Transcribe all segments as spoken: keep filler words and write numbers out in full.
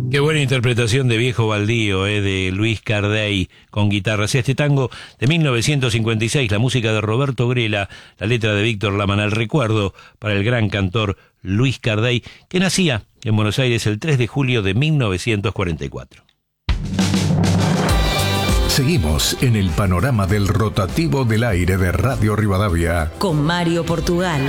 Qué buena interpretación de Viejo Baldío, eh, de Luis Cardey con guitarra. Sí, este tango de mil novecientos cincuenta y seis, la música de Roberto Grela, la letra de Víctor Lamanal. Recuerdo para el gran cantor Luis Cardey, que nacía en Buenos Aires el tres de julio de mil novecientos cuarenta y cuatro. Seguimos en el panorama del rotativo del aire de Radio Rivadavia con Mario Portugal.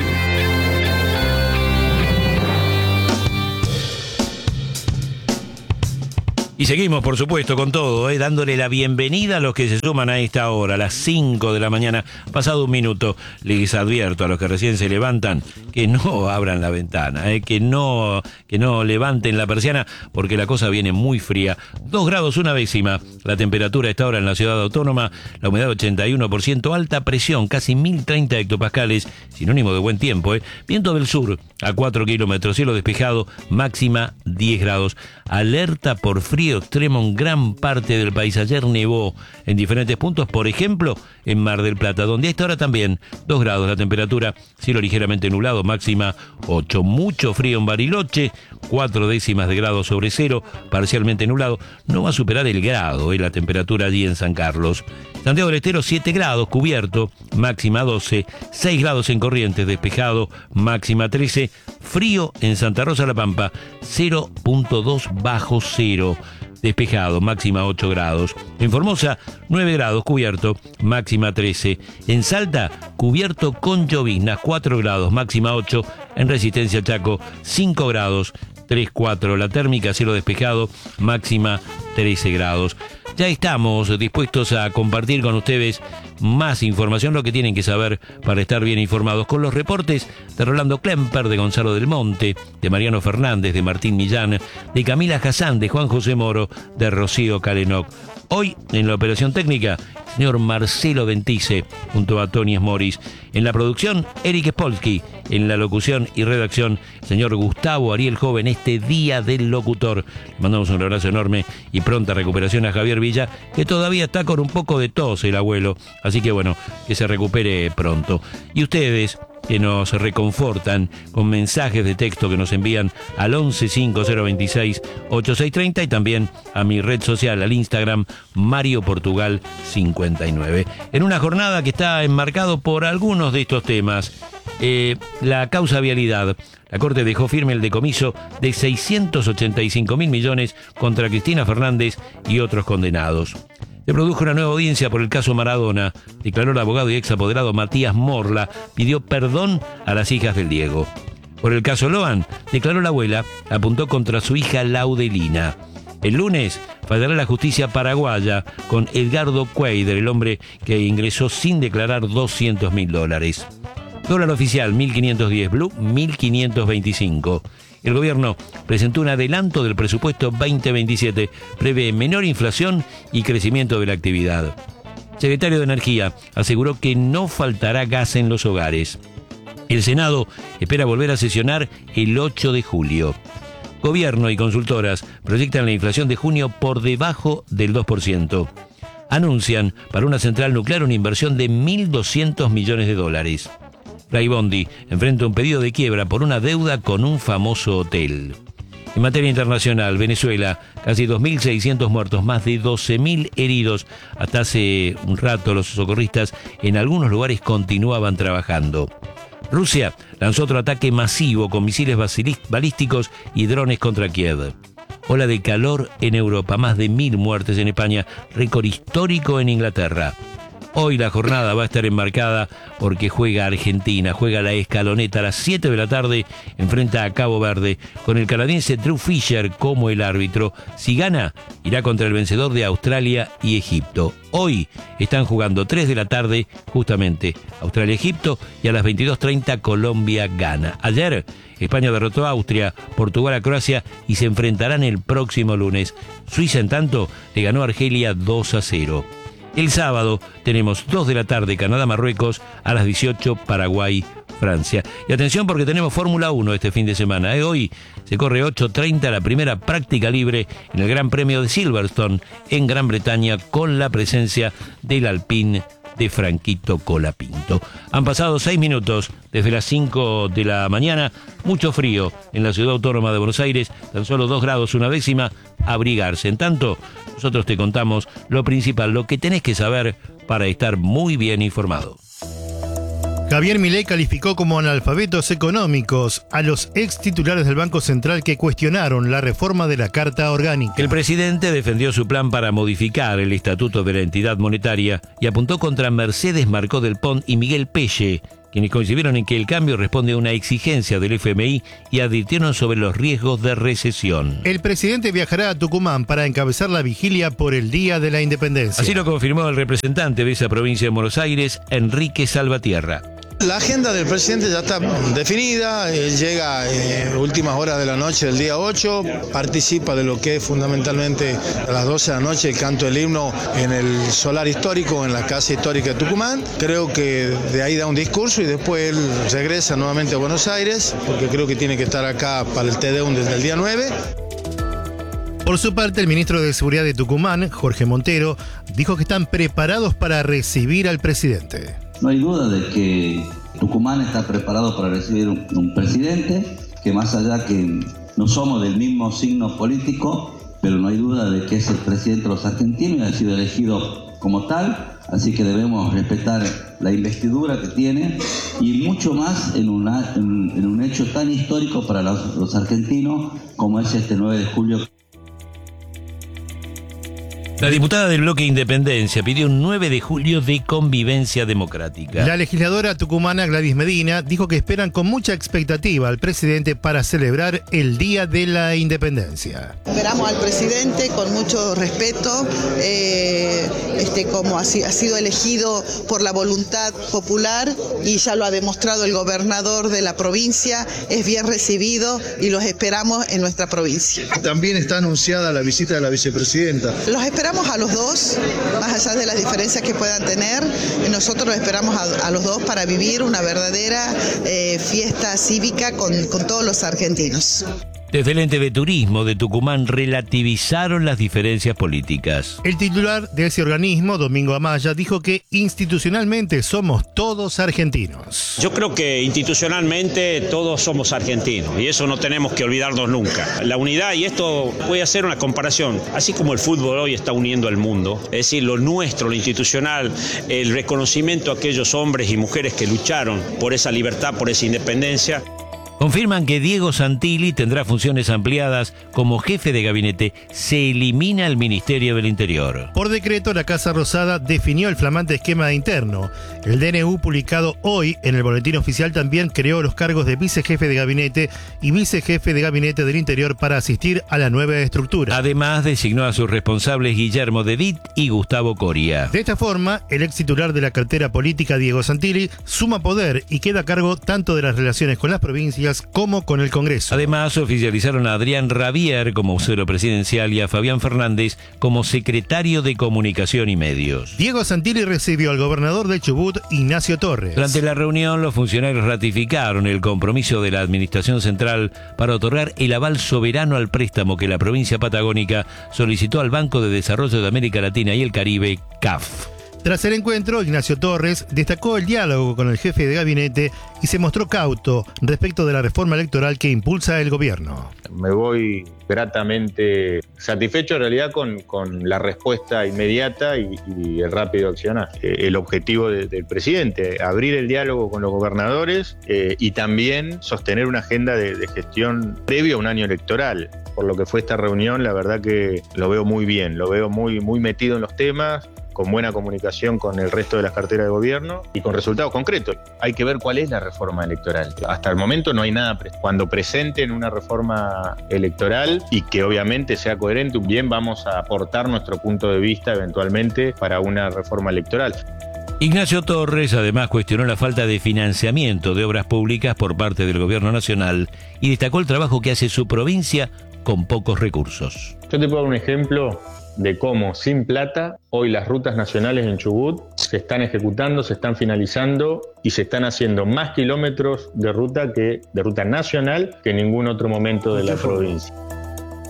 Y seguimos, por supuesto, con todo, ¿eh? dándole la bienvenida a los que se suman a esta hora, a las cinco de la mañana, pasado un minuto. Les advierto a los que recién se levantan que no abran la ventana, ¿eh? que no que no levanten la persiana, porque la cosa viene muy fría. Dos grados una décima, la temperatura a esta hora en la ciudad autónoma, la humedad ochenta y uno por ciento, alta presión, casi mil treinta hectopascales, sinónimo de buen tiempo, ¿eh? Viento del sur a cuatro kilómetros, cielo despejado, máxima diez grados. Alerta por frío extremo en gran parte del país. Ayer nevó en diferentes puntos, por ejemplo en Mar del Plata, donde a esta hora también dos grados la temperatura, cielo ligeramente nublado, máxima ocho. Mucho frío en Bariloche, cuatro décimas de grado sobre cero, parcialmente nublado, no va a superar el grado, eh, la temperatura allí en San Carlos. Santiago del Estero, siete grados, cubierto, máxima doce, seis grados en Corrientes, despejado, máxima trece, frío en Santa Rosa La Pampa, cero punto dos bajo cero, despejado, máxima ocho grados. En Formosa, nueve grados, cubierto, máxima trece. En Salta, cubierto con lloviznas, cuatro grados, máxima ocho. En Resistencia Chaco, cinco grados, tres, cuatro. La térmica, cielo despejado, máxima trece grados. Ya estamos dispuestos a compartir con ustedes más información, lo que tienen que saber para estar bien informados, con los reportes de Rolando Klemper, de Gonzalo del Monte, de Mariano Fernández, de Martín Millán, de Camila Hassan, de Juan José Moro, de Rocío Calenoc. Hoy, en la operación técnica, el señor Marcelo Ventice, junto a Tony Morris. En la producción, Eric Spolsky. En la locución y redacción, el señor Gustavo Ariel Joven, este Día del Locutor. Le mandamos un abrazo enorme y pronta recuperación a Javier Villa, que todavía está con un poco de tos el abuelo. Así que bueno, que se recupere pronto. Y ustedes, que nos reconfortan con mensajes de texto que nos envían al once cinco cero veintiséis ochenta y seis treinta, y también a mi red social, al Instagram, Mario Portugal cincuenta y nueve. En una jornada que está enmarcado por algunos de estos temas. Eh, la causa vialidad. La Corte dejó firme el decomiso de seiscientos ochenta y cinco mil millones contra Cristina Fernández y otros condenados. Se produjo una nueva audiencia por el caso Maradona. Declaró el abogado y ex apoderado Matías Morla. Pidió perdón a las hijas del Diego. Por el caso Loan, declaró la abuela, apuntó contra su hija Laudelina. El lunes fallará la justicia paraguaya con Edgardo Cuader, el hombre que ingresó sin declarar doscientos mil dólares. Dólar oficial mil quinientos diez, blue mil quinientos veinticinco. El gobierno presentó un adelanto del presupuesto veinte veintisiete, prevé menor inflación y crecimiento de la actividad. El secretario de Energía aseguró que no faltará gas en los hogares. El Senado espera volver a sesionar el ocho de julio. Gobierno y consultoras proyectan la inflación de junio por debajo del dos por ciento. Anuncian para una central nuclear una inversión de mil doscientos millones de dólares. Raibondi enfrenta un pedido de quiebra por una deuda con un famoso hotel. En materia internacional, Venezuela, casi dos mil seiscientos muertos, más de doce mil heridos. Hasta hace un rato los socorristas en algunos lugares continuaban trabajando. Rusia lanzó otro ataque masivo con misiles balísticos y drones contra Kiev. Ola de calor en Europa, más de mil muertes en España, récord histórico en Inglaterra. Hoy la jornada va a estar enmarcada porque juega Argentina, juega la Escaloneta a las siete de la tarde, enfrenta a Cabo Verde, con el canadiense Drew Fisher como el árbitro. Si gana, irá contra el vencedor de Australia y Egipto. Hoy están jugando tres de la tarde, justamente Australia-Egipto, y a las veintidós treinta Colombia-Ghana. Ayer, España derrotó a Austria, Portugal a Croacia y se enfrentarán el próximo lunes. Suiza, en tanto, le ganó a Argelia dos a cero. El sábado tenemos dos de la tarde Canadá-Marruecos, a las dieciocho Paraguay-Francia. Y atención porque tenemos Fórmula uno este fin de semana. ¿eh? Hoy se corre ocho treinta la primera práctica libre en el Gran Premio de Silverstone en Gran Bretaña, con la presencia del Alpine de Franquito Colapinto. Han pasado seis minutos desde las cinco de la mañana, mucho frío en la ciudad autónoma de Buenos Aires, tan solo dos grados una décima, abrigarse. En tanto, nosotros te contamos lo principal, lo que tenés que saber para estar muy bien informado. Javier Milei calificó como analfabetos económicos a los ex titulares del Banco Central que cuestionaron la reforma de la Carta Orgánica. El presidente defendió su plan para modificar el estatuto de la entidad monetaria y apuntó contra Mercedes Marcó del Pont y Miguel Pelle, quienes coincidieron en que el cambio responde a una exigencia del F M I y advirtieron sobre los riesgos de recesión. El presidente viajará a Tucumán para encabezar la vigilia por el Día de la Independencia. Así lo confirmó el representante de esa provincia de Buenos Aires, Enrique Salvatierra. La agenda del presidente ya está definida, él llega en últimas horas de la noche del día ocho, participa de lo que es fundamentalmente a las doce de la noche el canto del himno en el solar histórico, en la casa histórica de Tucumán. Creo que de ahí da un discurso y después él regresa nuevamente a Buenos Aires, porque creo que tiene que estar acá para el Te Deum desde el día nueve. Por su parte, el ministro de Seguridad de Tucumán, Jorge Montero, dijo que están preparados para recibir al presidente. No hay duda de que Tucumán está preparado para recibir un, un presidente, que más allá que no somos del mismo signo político, pero no hay duda de que es el presidente de los argentinos y ha sido elegido como tal, así que debemos respetar la investidura que tiene y mucho más en, una, en, en un hecho tan histórico para los, los argentinos como es este nueve de julio. La diputada del bloque Independencia pidió un nueve de julio de convivencia democrática. La legisladora tucumana Gladys Medina dijo que esperan con mucha expectativa al presidente para celebrar el Día de la Independencia. Esperamos al presidente con mucho respeto, eh, este, como ha, ha sido elegido por la voluntad popular y ya lo ha demostrado el gobernador de la provincia, es bien recibido y los esperamos en nuestra provincia. También está anunciada la visita de la vicepresidenta. Los esperamos a los dos, más allá de las diferencias que puedan tener, nosotros los esperamos a, a los dos para vivir una verdadera eh, fiesta cívica con, con todos los argentinos. Desde el ente de turismo de Tucumán relativizaron las diferencias políticas. El titular de ese organismo, Domingo Amaya, dijo que institucionalmente somos todos argentinos. Yo creo que institucionalmente todos somos argentinos y eso no tenemos que olvidarnos nunca. La unidad, y esto voy a hacer una comparación, así como el fútbol hoy está uniendo al mundo, es decir, lo nuestro, lo institucional, el reconocimiento a aquellos hombres y mujeres que lucharon por esa libertad, por esa independencia. Confirman que Diego Santilli tendrá funciones ampliadas como jefe de gabinete. Se elimina el Ministerio del Interior. Por decreto, la Casa Rosada definió el flamante esquema interno. El D N U, publicado hoy en el Boletín Oficial, también creó los cargos de vicejefe de gabinete y vicejefe de gabinete del Interior para asistir a la nueva estructura. Además, designó a sus responsables Guillermo Dedit y Gustavo Coria. De esta forma, el ex titular de la cartera política, Diego Santilli, suma poder y queda a cargo tanto de las relaciones con las provincias como con el Congreso. Además, oficializaron a Adrián Rabier como vocero presidencial y a Fabián Fernández como secretario de Comunicación y Medios. Diego Santilli recibió al gobernador de Chubut, Ignacio Torres. Durante la reunión, los funcionarios ratificaron el compromiso de la Administración Central para otorgar el aval soberano al préstamo que la provincia patagónica solicitó al Banco de Desarrollo de América Latina y el Caribe, C A F. Tras el encuentro, Ignacio Torres destacó el diálogo con el jefe de gabinete y se mostró cauto respecto de la reforma electoral que impulsa el gobierno. Me voy gratamente satisfecho en realidad con, con la respuesta inmediata y, y el rápido accionar. Eh, el objetivo de, del presidente, abrir el diálogo con los gobernadores eh, y también sostener una agenda de, de gestión previo a un año electoral. Por lo que fue esta reunión, la verdad que lo veo muy bien, lo veo muy, muy metido en los temas, con buena comunicación con el resto de las carteras de gobierno y con resultados concretos. Hay que ver cuál es la reforma electoral. Hasta el momento no hay nada. Cuando presenten una reforma electoral y que obviamente sea coherente, bien vamos a aportar nuestro punto de vista eventualmente para una reforma electoral. Ignacio Torres además cuestionó la falta de financiamiento de obras públicas por parte del gobierno nacional y destacó el trabajo que hace su provincia con pocos recursos. Yo te puedo dar un ejemplo de cómo sin plata hoy las rutas nacionales en Chubut se están ejecutando, se están finalizando y se están haciendo más kilómetros de ruta que de ruta nacional que en ningún otro momento de la provincia.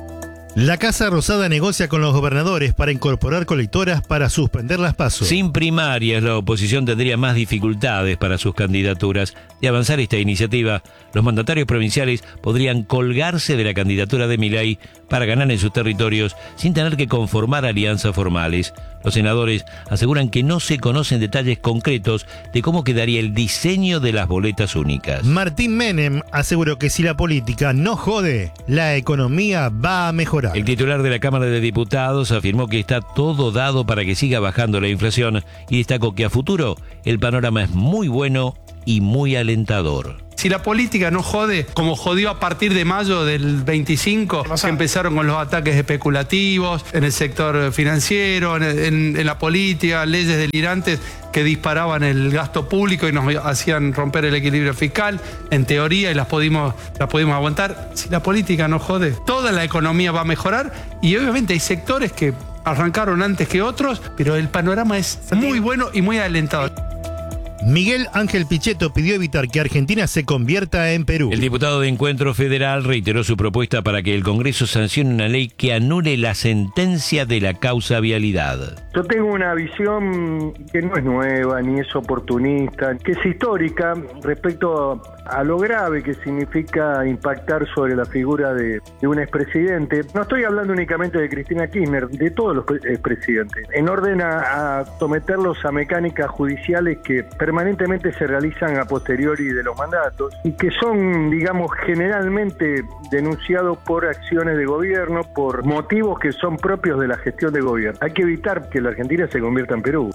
La Casa Rosada negocia con los gobernadores para incorporar colectoras para suspender las PASO. Sin primarias, la oposición tendría más dificultades para sus candidaturas. De avanzar esta iniciativa, los mandatarios provinciales podrían colgarse de la candidatura de Milei para ganar en sus territorios sin tener que conformar alianzas formales. Los senadores aseguran que no se conocen detalles concretos de cómo quedaría el diseño de las boletas únicas. Martín Menem aseguró que si la política no jode, la economía va a mejorar. El titular de la Cámara de Diputados afirmó que está todo dado para que siga bajando la inflación y destacó que a futuro el panorama es muy bueno y muy alentador. Si la política no jode, como jodió a partir de mayo del veinticinco, que empezaron con los ataques especulativos en el sector financiero, en, en, en la política, leyes delirantes que disparaban el gasto público y nos hacían romper el equilibrio fiscal, en teoría, y las pudimos, las pudimos aguantar. Si la política no jode, toda la economía va a mejorar y obviamente hay sectores que arrancaron antes que otros, pero el panorama es muy bueno y muy alentador. Miguel Ángel Pichetto pidió evitar que Argentina se convierta en Perú. El diputado de Encuentro Federal reiteró su propuesta para que el Congreso sancione una ley que anule la sentencia de la causa vialidad. Yo tengo una visión que no es nueva ni es oportunista, que es histórica respecto a lo grave que significa impactar sobre la figura de, de un expresidente. No estoy hablando únicamente de Cristina Kirchner, de todos los expresidentes, en orden a, a someterlos a mecánicas judiciales que permanentemente se realizan a posteriori de los mandatos y que son, digamos, generalmente denunciados por acciones de gobierno, por motivos que son propios de la gestión de gobierno. Hay que evitar que la Argentina se convierta en Perú.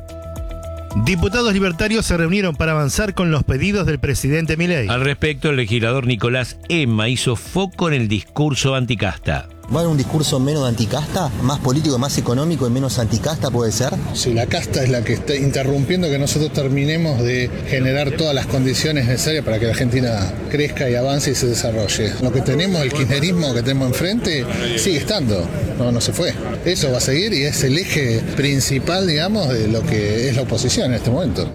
Diputados libertarios se reunieron para avanzar con los pedidos del presidente Milei. Al respecto, el legislador Nicolás Emma hizo foco en el discurso anticasta. ¿Va a haber un discurso menos anticasta, más político, más económico y menos anticasta, puede ser? Si la casta es la que está interrumpiendo que nosotros terminemos de generar todas las condiciones necesarias para que la Argentina crezca y avance y se desarrolle. Lo que tenemos, el kirchnerismo que tenemos enfrente, sigue estando, no, no se fue. Eso va a seguir y es el eje principal, digamos, de lo que es la oposición en este momento.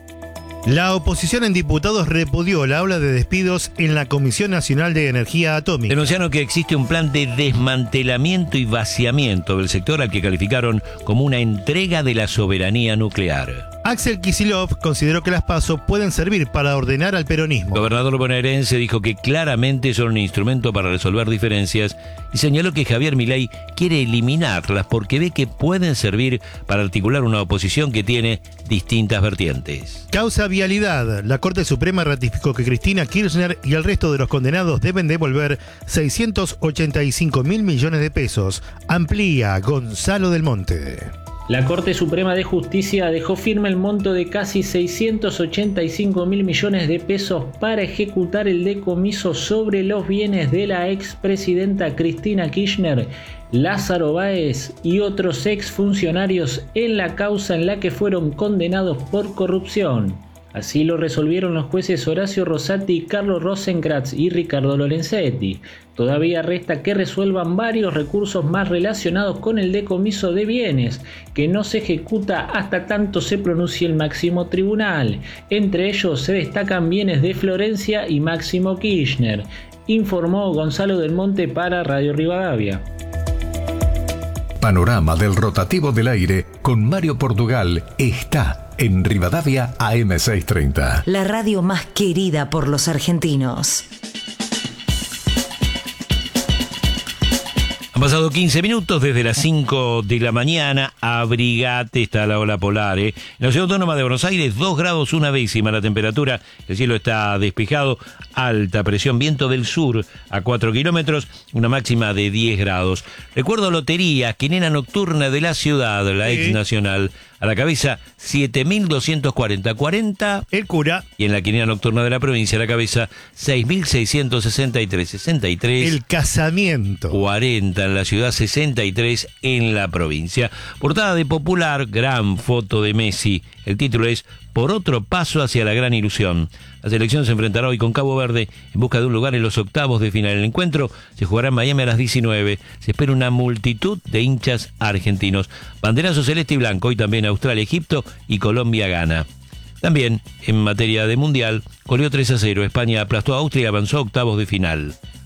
La oposición en diputados repudió la ola de despidos en la Comisión Nacional de Energía Atómica. Denunciaron que existe un plan de desmantelamiento y vaciamiento del sector al que calificaron como una entrega de la soberanía nuclear. Axel Kicillof consideró que las PASO pueden servir para ordenar al peronismo. El gobernador bonaerense dijo que claramente son un instrumento para resolver diferencias y señaló que Javier Milei quiere eliminarlas porque ve que pueden servir para articular una oposición que tiene distintas vertientes. Causa vialidad. La Corte Suprema ratificó que Cristina Kirchner y el resto de los condenados deben devolver seiscientos ochenta y cinco mil millones de pesos. Amplía Gonzalo del Monte. La Corte Suprema de Justicia dejó firme el monto de casi seiscientos ochenta y cinco mil millones de pesos para ejecutar el decomiso sobre los bienes de la expresidenta Cristina Kirchner, Lázaro Báez y otros exfuncionarios en la causa en la que fueron condenados por corrupción. Así lo resolvieron los jueces Horacio Rosati, Carlos Rosenkratz y Ricardo Lorenzetti. Todavía resta que resuelvan varios recursos más relacionados con el decomiso de bienes, que no se ejecuta hasta tanto se pronuncie el máximo tribunal. Entre ellos se destacan bienes de Florencia y Máximo Kirchner, informó Gonzalo del Monte para Radio Rivadavia. Panorama del rotativo del aire con Mario Portugal está en Rivadavia A M seiscientos treinta. La radio más querida por los argentinos. Han pasado quince minutos desde las cinco de la mañana. Abrigate, está la ola polar, ¿eh? En la Ciudad Autónoma de Buenos Aires, dos grados una décima la temperatura. El cielo está despejado. Alta presión, viento del sur a cuatro kilómetros, una máxima de diez grados. Recuerdo lotería, quinena nocturna de la ciudad, la sí. Ex Nacional. A la cabeza, siete mil doscientos cuarenta. cuarenta. El cura. Y en la quinena nocturna de la provincia, a la cabeza, seis mil seiscientos sesenta y tres. sesenta y tres. El casamiento. cuarenta en la ciudad, sesenta y tres en la provincia. Portada de Popular, gran foto de Messi. El título es Por otro paso hacia la gran ilusión. La selección se enfrentará hoy con Cabo Verde en busca de un lugar en los octavos de final. El encuentro se jugará en Miami a las diecinueve. Se espera una multitud de hinchas argentinos. Banderazo celeste y blanco. Hoy también Australia, Egipto y Colombia gana. También, en materia de mundial, goleó tres a cero. España aplastó a Austria y avanzó a octavos de final.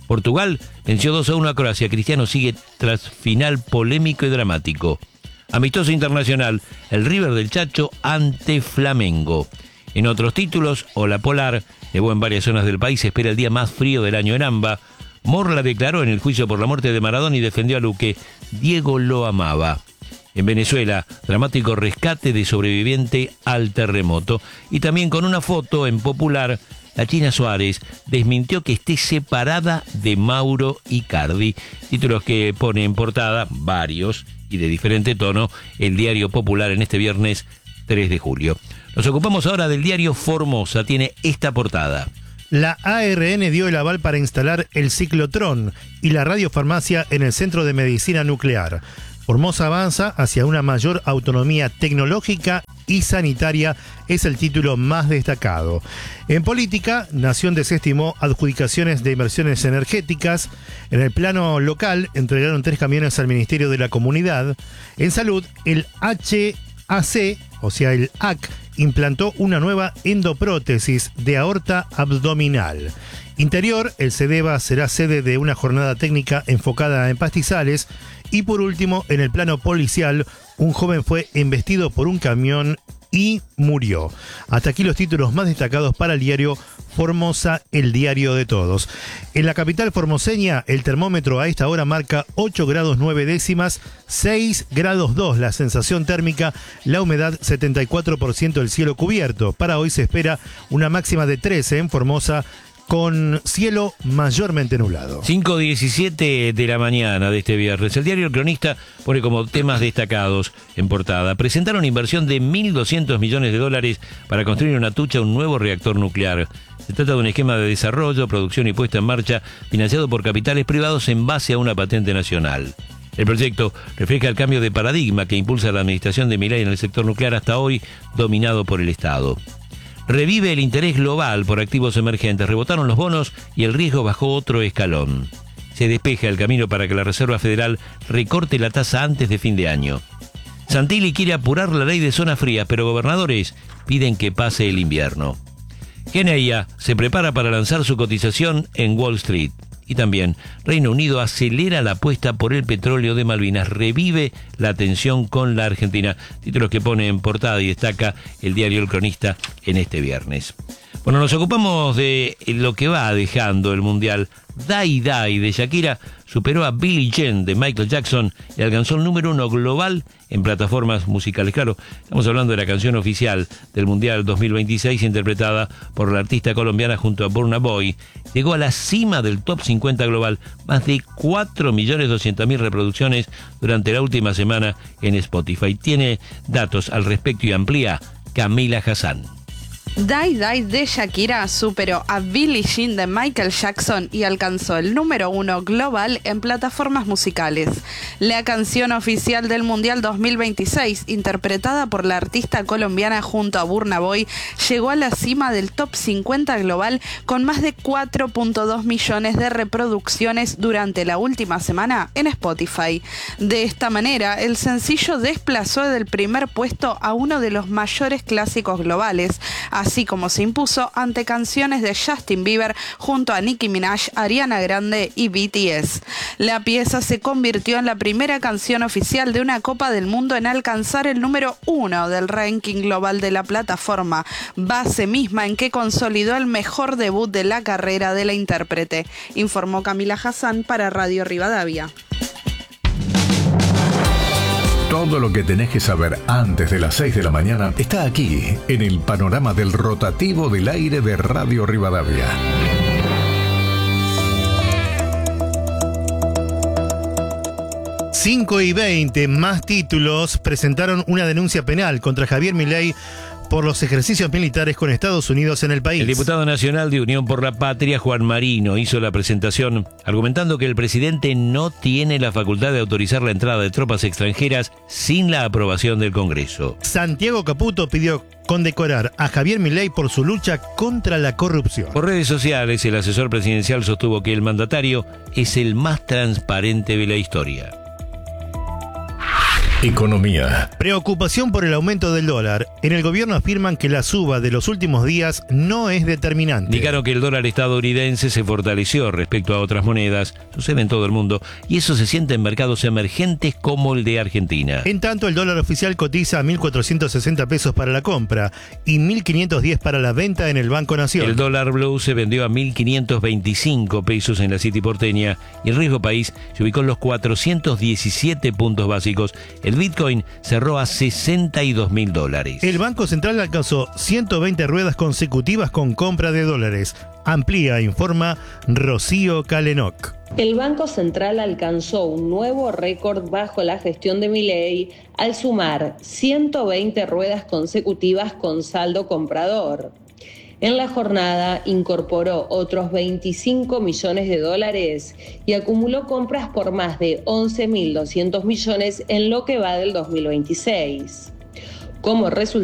Portugal venció dos a uno a Croacia. Cristiano sigue tras final polémico y dramático. Amistoso internacional, el River del Chacho ante Flamengo. En otros títulos, Ola Polar, nevó en varias zonas del país, espera el día más frío del año en Amba. Morla declaró en el juicio por la muerte de Maradona y defendió a Luque. Diego lo amaba. En Venezuela, dramático rescate de sobreviviente al terremoto. Y también con una foto en Popular, la China Suárez desmintió que esté separada de Mauro Icardi. Títulos que pone en portada, varios y de diferente tono, el Diario Popular en este viernes tres de julio. Nos ocupamos ahora del diario Formosa. Tiene esta portada. La A R N dio el aval para instalar el ciclotrón y la radiofarmacia en el Centro de Medicina Nuclear. Formosa avanza hacia una mayor autonomía tecnológica y sanitaria, es el título más destacado. En política, Nación desestimó adjudicaciones de inversiones energéticas. En el plano local, entregaron tres camiones al Ministerio de la Comunidad. En salud, el H A C, o sea el A C, implantó una nueva endoprótesis de aorta abdominal. Interior, el CEDEVA será sede de una jornada técnica enfocada en pastizales. Y por último, en el plano policial, un joven fue embestido por un camión y murió. Hasta aquí los títulos más destacados para el diario Formosa, el diario de todos. En la capital formoseña, el termómetro a esta hora marca ocho grados nueve décimas, seis grados dos la sensación térmica, la humedad setenta y cuatro por ciento, el cielo cubierto. Para hoy se espera una máxima de trece en Formosa, con cielo mayormente nublado. cinco diecisiete de la mañana de este viernes. El diario El Cronista pone como temas destacados en portada. Presentaron inversión de mil doscientos millones de dólares para construir en Atucha un nuevo reactor nuclear. Se trata de un esquema de desarrollo, producción y puesta en marcha financiado por capitales privados en base a una patente nacional. El proyecto refleja el cambio de paradigma que impulsa la administración de Milei en el sector nuclear, hasta hoy dominado por el Estado. Revive el interés global por activos emergentes. Rebotaron los bonos y el riesgo bajó otro escalón. Se despeja el camino para que la Reserva Federal recorte la tasa antes de fin de año. Santilli quiere apurar la ley de zonas frías, pero gobernadores piden que pase el invierno. Geneia se prepara para lanzar su cotización en Wall Street. Y también, Reino Unido acelera la apuesta por el petróleo de Malvinas, revive la tensión con la Argentina. Títulos que pone en portada y destaca el diario El Cronista en este viernes. Bueno, nos ocupamos de lo que va dejando el Mundial. Die Die de Shakira superó a Billie Jean de Michael Jackson y alcanzó el número uno global en plataformas musicales. Claro, estamos hablando de la canción oficial del Mundial dos mil veintiséis, interpretada por la artista colombiana junto a Burna Boy. Llegó a la cima del top cincuenta global, más de cuatro millones doscientas mil reproducciones durante la última semana en Spotify. Tiene datos al respecto y amplía Camila Hassan. Die Die de Shakira superó a Billie Jean de Michael Jackson y alcanzó el número uno global en plataformas musicales. La canción oficial del Mundial dos mil veintiséis, interpretada por la artista colombiana junto a Burna Boy, llegó a la cima del top cincuenta global con más de cuatro punto dos millones de reproducciones durante la última semana en Spotify. De esta manera, el sencillo desplazó del primer puesto a uno de los mayores clásicos globales, así como se impuso ante canciones de Justin Bieber junto a Nicki Minaj, Ariana Grande y B T S. La pieza se convirtió en la primera canción oficial de una Copa del Mundo en alcanzar el número uno del ranking global de la plataforma, base misma en que consolidó el mejor debut de la carrera de la intérprete, informó Camila Hassan para Radio Rivadavia. Todo lo que tenés que saber antes de las seis de la mañana está aquí, en el panorama del rotativo del aire de Radio Rivadavia. cinco y veinte, más títulos, presentaron una denuncia penal contra Javier Milei por los ejercicios militares con Estados Unidos en el país. El diputado nacional de Unión por la Patria, Juan Marino, hizo la presentación argumentando que el presidente no tiene la facultad de autorizar la entrada de tropas extranjeras sin la aprobación del Congreso. Santiago Caputo pidió condecorar a Javier Milei por su lucha contra la corrupción. Por redes sociales, el asesor presidencial sostuvo que el mandatario es el más transparente de la historia. Economía. Preocupación por el aumento del dólar. En el gobierno afirman que la suba de los últimos días no es determinante. Indicaron que el dólar estadounidense se fortaleció respecto a otras monedas, sucede en todo el mundo, y eso se siente en mercados emergentes como el de Argentina. En tanto, el dólar oficial cotiza a mil cuatrocientos sesenta pesos para la compra y mil quinientos diez para la venta en el Banco Nación. El dólar blue se vendió a mil quinientos veinticinco pesos en la City porteña y el riesgo país se ubicó en los cuatrocientos diecisiete puntos básicos. El Bitcoin cerró a sesenta y dos mil dólares. El Banco Central alcanzó ciento veinte ruedas consecutivas con compra de dólares. Amplía, informa Rocío Calenoc. El Banco Central alcanzó un nuevo récord bajo la gestión de Milei al sumar ciento veinte ruedas consecutivas con saldo comprador. En la jornada incorporó otros veinticinco millones de dólares y acumuló compras por más de once mil doscientos millones en lo que va del dos mil veintiséis. Como resultado,